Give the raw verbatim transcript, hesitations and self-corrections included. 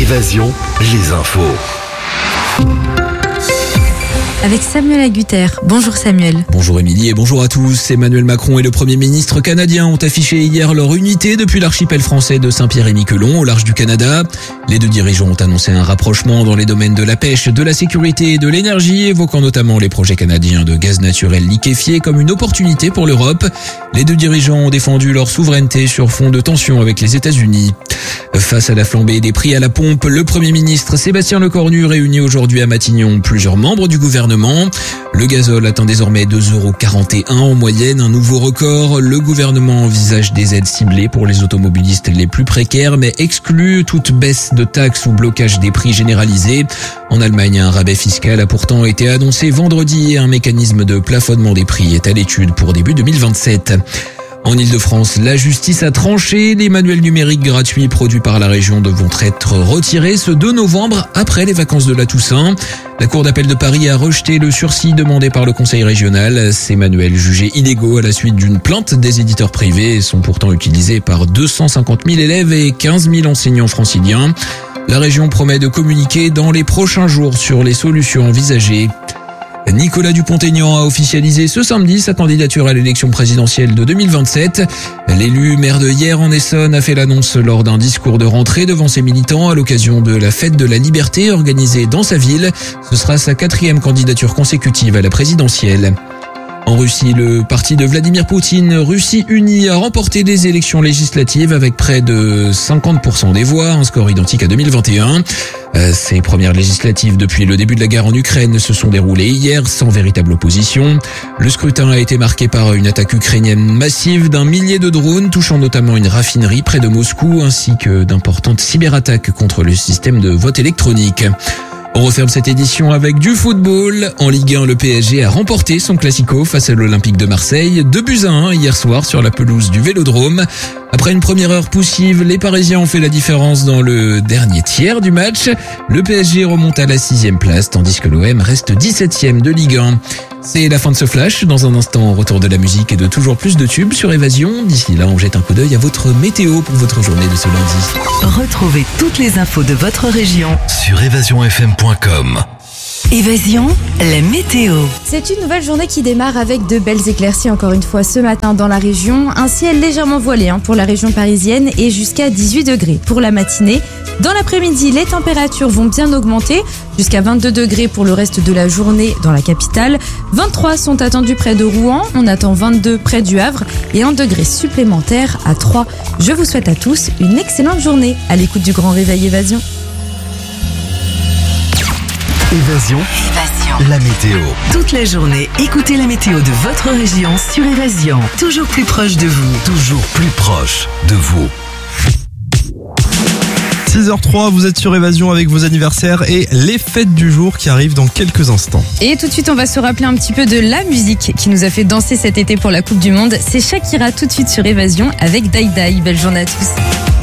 Évasion, les infos. Avec Samuel Agutter. Bonjour Samuel. Bonjour Émilie et bonjour à tous. Emmanuel Macron et le Premier ministre canadien ont affiché hier leur unité depuis l'archipel français de Saint-Pierre-et-Miquelon au large du Canada. Les deux dirigeants ont annoncé un rapprochement dans les domaines de la pêche, de la sécurité et de l'énergie, évoquant notamment les projets canadiens de gaz naturel liquéfié comme une opportunité pour l'Europe. Les deux dirigeants ont défendu leur souveraineté sur fond de tensions avec les États-Unis. Face à la flambée des prix à la pompe, le Premier ministre Sébastien Lecornu réunit aujourd'hui à Matignon plusieurs membres du gouvernement. Le gazole atteint désormais deux euros quarante et un en moyenne, un nouveau record. Le gouvernement envisage des aides ciblées pour les automobilistes les plus précaires, mais exclut toute baisse de taxes ou blocage des prix généralisés. En Allemagne, un rabais fiscal a pourtant été annoncé vendredi et un mécanisme de plafonnement des prix est à l'étude pour début deux mille vingt-sept. En Ile-de-France, la justice a tranché. Les manuels numériques gratuits produits par la région devront être retirés ce deux novembre après les vacances de la Toussaint. La Cour d'appel de Paris a rejeté le sursis demandé par le Conseil régional. Ces manuels jugés illégaux à la suite d'une plainte des éditeurs privés sont pourtant utilisés par deux cent cinquante mille élèves et quinze mille enseignants franciliens. La région promet de communiquer dans les prochains jours sur les solutions envisagées. Nicolas Dupont-Aignan a officialisé ce samedi sa candidature à l'élection présidentielle de deux mille vingt-sept. L'élu maire de Hyères en Essonne a fait l'annonce lors d'un discours de rentrée devant ses militants à l'occasion de la fête de la liberté organisée dans sa ville. Ce sera sa quatrième candidature consécutive à la présidentielle. En Russie, le parti de Vladimir Poutine, Russie Unie, a remporté les élections législatives avec près de cinquante pour cent des voix, un score identique à deux mille vingt et un. Ces premières législatives depuis le début de la guerre en Ukraine se sont déroulées hier sans véritable opposition. Le scrutin a été marqué par une attaque ukrainienne massive d'un millier de drones touchant notamment une raffinerie près de Moscou ainsi que d'importantes cyberattaques contre le système de vote électronique. On referme cette édition avec du football. En Ligue un, le P S G a remporté son Classico face à l'Olympique de Marseille. deux buts à un hier soir sur la pelouse du Vélodrome. Après une première heure poussive, les Parisiens ont fait la différence dans le dernier tiers du match. Le P S G remonte à la sixième place, tandis que l'O M reste dix-septième de Ligue un. C'est la fin de ce flash. Dans un instant, retour de la musique et de toujours plus de tubes sur Évasion. D'ici là, on jette un coup d'œil à votre météo pour votre journée de ce lundi. Retrouvez toutes les infos de votre région Sur évasion f m point com. Évasion, la météo. C'est une nouvelle journée qui démarre avec de belles éclaircies encore une fois ce matin dans la région. Un ciel légèrement voilé hein, pour la région parisienne et jusqu'à dix-huit degrés pour la matinée. Dans l'après-midi, les températures vont bien augmenter jusqu'à vingt-deux degrés pour le reste de la journée dans la capitale. vingt-trois sont attendus près de Rouen, on attend vingt-deux près du Havre et un degré supplémentaire à Troyes. Je vous souhaite à tous une excellente journée à l'écoute du Grand Réveil Évasion. Évasion, Évasion, la météo. toute la journée, écoutez la météo de votre région sur Évasion. Toujours plus proche de vous. Toujours plus proche de vous. six heures trois, vous êtes sur Évasion avec vos anniversaires et les fêtes du jour qui arrivent dans quelques instants. Et tout de suite, on va se rappeler un petit peu de la musique qui nous a fait danser cet été pour la Coupe du Monde. C'est Shakira tout de suite sur Évasion avec Dai Dai. Belle journée à tous.